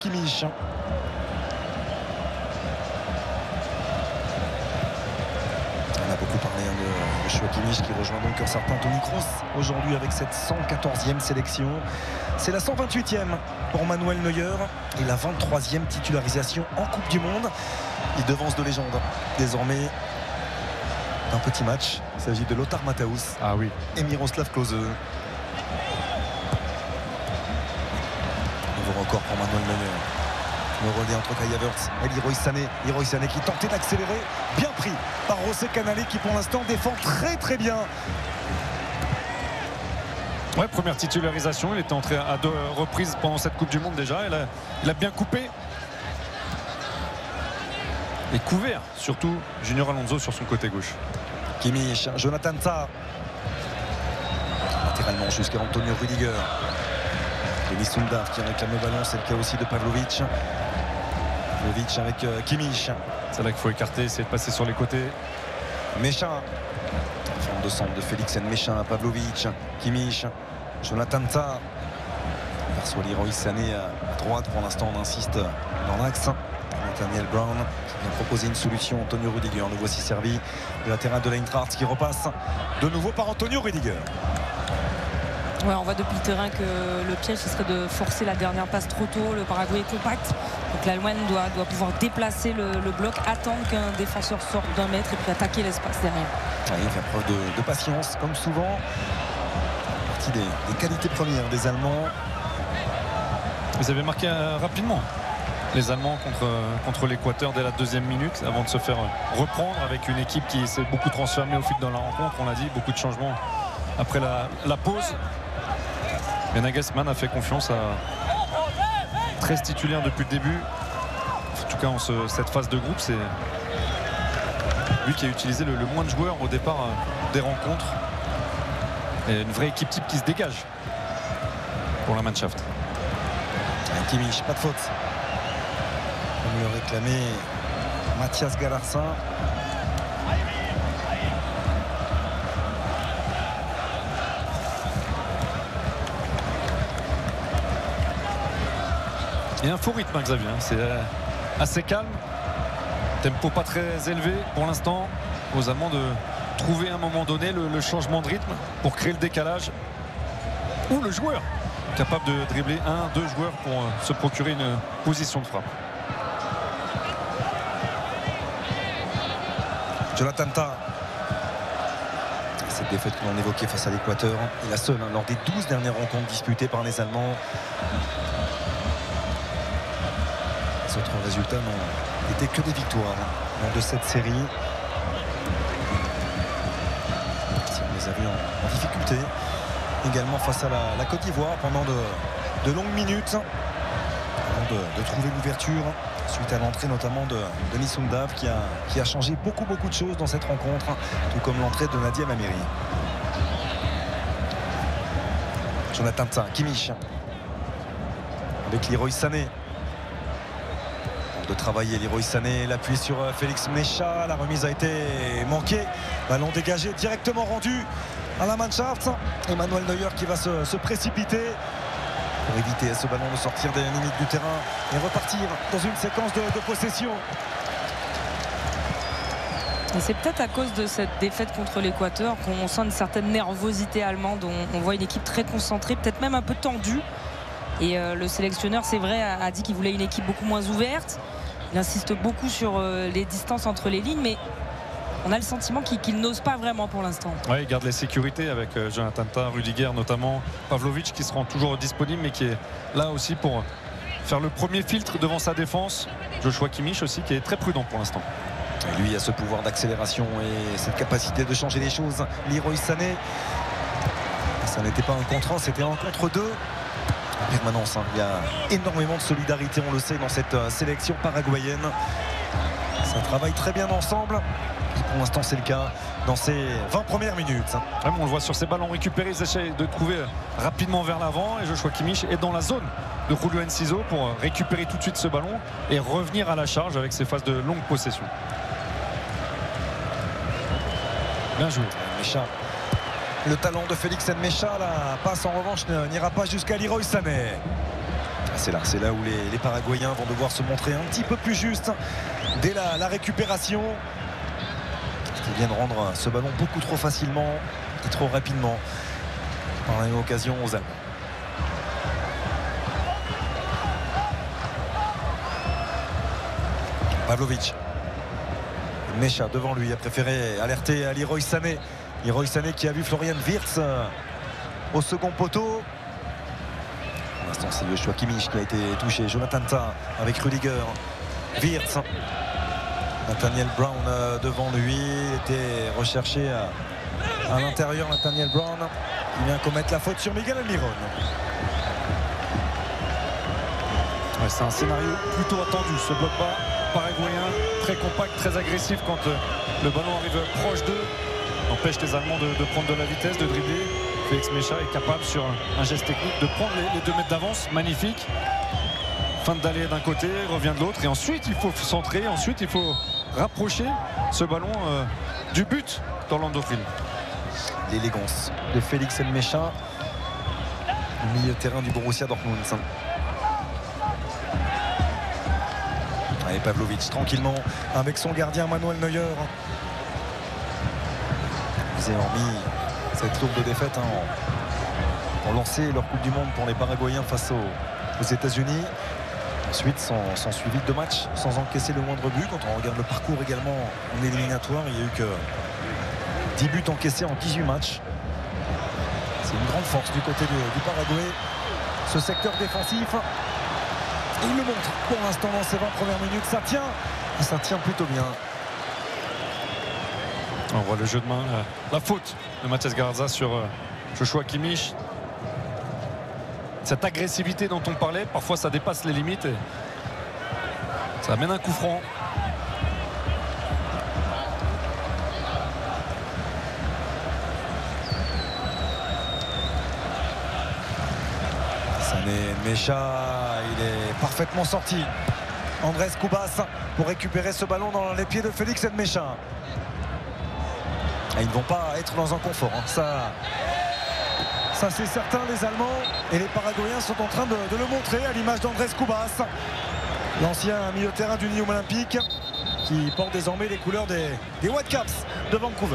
Kimmich. On a beaucoup parlé de Joshua Kimmich qui rejoint donc un certain Toni Kroos aujourd'hui avec cette 114e sélection. C'est la 128e pour Manuel Neuer et la 23e titularisation en Coupe du Monde. Il devance de légende désormais un petit match. Il s'agit de Lothar Matthäus et Miroslav Klose. Nouveau record pour Manuel Neuer. Le relais entre Kai Havertz et Leroy Sané. Leroy Sané qui tentait d'accélérer. Bien pris par José Canale qui pour l'instant défend très bien. Ouais, première titularisation. Il était entré à 2 reprises pendant cette Coupe du Monde déjà. Il a bien coupé. Et couvert surtout Junior Alonso sur son côté gauche. Kimmich, Jonathan Tah. Latéralement jusqu'à Antonio Rüdiger. Denis Sundav qui réclame le ballon, c'est le cas aussi de Pavlovic. Pavlovic avec Kimmich. C'est là qu'il faut écarter, essayer de passer sur les côtés. Méchin. Forme de centre de Félix Méchin, Pavlovic, Kimmich, Jonathan Tah. Perçoit Leroy Sané à droite. Pour l'instant, on insiste dans l'axe. Nathaniel Brown qui vient proposer une solution. Antonio Rüdiger, le voici servi de la terrain de l'Eintracht qui repasse de nouveau par Antonio Rüdiger. Ouais, on voit depuis le terrain que le piège ce serait de forcer la dernière passe trop tôt. Le Paraguay est compact, donc l'Allemagne doit pouvoir déplacer le bloc, attendre qu'un défenseur sorte d'un mètre et puis attaquer l'espace derrière. Il fait preuve de patience comme souvent. Partie des qualités premières des Allemands. Ils avaient marqué rapidement les Allemands contre l'Équateur dès la 2e minute avant de se faire reprendre avec une équipe qui s'est beaucoup transformée au fil de la rencontre. On l'a dit, beaucoup de changements après la pause. Mais Nagelsmann a fait confiance à 13 titulaires depuis le début. En tout cas en cette phase de groupe, c'est lui qui a utilisé le moins de joueurs au départ des rencontres. Et une vraie équipe type qui se dégage pour la Mannschaft. Kimmich, pas de faute. Comme le réclamait Mathias Galarsin. Il y a un faux rythme, Xavier. C'est assez calme. Tempo pas très élevé pour l'instant. Aux Allemands de trouver à un moment donné le changement de rythme pour créer le décalage. Ou le joueur capable de dribbler 1-2 joueurs pour se procurer une position de frappe. Jonathan Tah. Cette défaite que l'on évoquait face à l'Équateur est la seule lors des 12 dernières rencontres disputées par les Allemands. Les autres résultats n'ont été que des victoires lors de cette série. Si on les a vus en difficulté également face à la Côte d'Ivoire pendant de longues minutes avant de trouver l'ouverture suite à l'entrée notamment de Denis Sundav qui a changé beaucoup de choses dans cette rencontre, tout comme l'entrée de Nadia Mamiri. Jonathan Tah, Kimmich avec Leroy Sané. De travailler Leroy Sané, l'appui sur Félix Mécha, la remise a été manquée, ballon dégagé directement rendu à la Mannschaft. Emmanuel Neuer qui va se précipiter pour éviter ce ballon de sortir des limites du terrain et repartir dans une séquence de possession. Et c'est peut-être à cause de cette défaite contre l'Équateur qu'on sent une certaine nervosité allemande. On voit une équipe très concentrée, peut-être même un peu tendue. Et le sélectionneur, c'est vrai, a dit qu'il voulait une équipe beaucoup moins ouverte. Il insiste beaucoup sur les distances entre les lignes, mais on a le sentiment qu'il n'ose pas vraiment pour l'instant. Oui, il garde les sécurités avec Jonathan Tah, Rüdiger notamment, Pavlovic qui se rend toujours disponible, mais qui est là aussi pour faire le premier filtre devant sa défense. Joshua Kimmich aussi qui est très prudent pour l'instant. Et lui a ce pouvoir d'accélération et cette capacité de changer les choses. Leroy Sané, ça n'était pas un contre 1, c'était un contre 2. En permanence, il y a énormément de solidarité, on le sait, dans cette sélection paraguayenne. Ça travaille très bien ensemble. Et pour l'instant, c'est le cas dans ces 20 premières minutes. Ouais, on le voit sur ces ballons récupérés, ils essaient de trouver rapidement vers l'avant. Et Joshua Kimmich est dans la zone de Julio Enciso pour récupérer tout de suite ce ballon et revenir à la charge avec ces phases de longue possession. Bien joué. Mécha. Le talent de Félix Mécha, la passe en revanche n'ira pas jusqu'à Leroy Sané. C'est là où les Paraguayens vont devoir se montrer un petit peu plus justes dès la récupération. Ils viennent rendre ce ballon beaucoup trop facilement et trop rapidement par une occasion aux Allemands. Pavlovic. Mecha devant lui a préféré alerter à Leroy Sané. Leroy Sané qui a vu Florian Wirtz au second poteau. Pour l'instant, c'est Joshua Kimmich qui a été touché. Jonathan Tah avec Rudiger. Wirtz. Nathaniel Brown devant lui. Il était recherché à l'intérieur. Nathaniel Brown qui vient commettre la faute sur Miguel Almiron. Ouais, c'est un scénario plutôt attendu. Ce bloc bas paraguayen, très compact, très agressif quand le ballon arrive proche d'eux. Empêche les Allemands de prendre de la vitesse, de dribbler. Félix Mecha est capable sur un geste technique de prendre les 2 mètres d'avance. Magnifique. Fin d'aller d'un côté, revient de l'autre. Et ensuite, il faut centrer. Ensuite, il faut rapprocher ce ballon du but d'Orlando Field. L'élégance de Félix Mecha, milieu de terrain du Borussia Dortmund. Allez, Pavlovic tranquillement avec son gardien Manuel Neuer. Ils ont mis cette lourde défaite ont lancé leur Coupe du Monde pour les Paraguayens face aux États-Unis. Ensuite, sans suivi de 2 matchs, sans encaisser le moindre but. Quand on regarde le parcours également en éliminatoire, il n'y a eu que 10 buts encaissés en 18 matchs. C'est une grande force du côté du Paraguay, ce secteur défensif. Et il le montre pour l'instant dans ces 20 premières minutes. Ça tient, et ça tient plutôt bien. On voit le jeu de main, la faute de Matías Garza sur Joshua Kimmich. Cette agressivité dont on parlait, parfois ça dépasse les limites et ça amène un coup franc. Sané Mecha, il est parfaitement sorti. Andrés Cubas pour récupérer ce ballon dans les pieds de Félix Mecha. Ils ne vont pas être dans un confort. Ça c'est certain. Les Allemands et les Paraguayens sont en train de le montrer à l'image d'Andrés Cubas, l'ancien milieu de terrain du Nîmes Olympique qui porte désormais les couleurs des Whitecaps de Vancouver.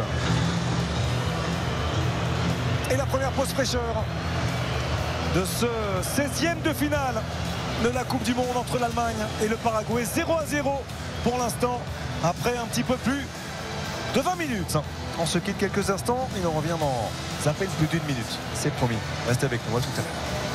Et la première pause fraîcheur de ce 16e de finale de la Coupe du Monde entre l'Allemagne et le Paraguay. 0-0 pour l'instant après un petit peu plus de 20 minutes. On se quitte quelques instants et on revient dans à peine plus d'1 minute. C'est promis. Restez avec nous, à tout à l'heure.